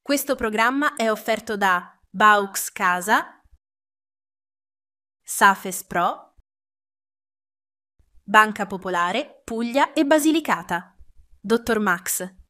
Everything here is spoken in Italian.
Questo programma è offerto da Baux Casa, Safes Pro, Banca Popolare, Puglia e Basilicata. Dottor Max.